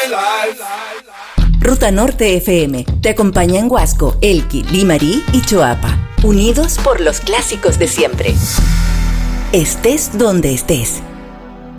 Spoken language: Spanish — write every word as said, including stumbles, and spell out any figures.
Ruta Norte F M te acompaña en Huasco, Elqui, Limarí y Choapa, unidos por los clásicos de siempre. Estés donde estés,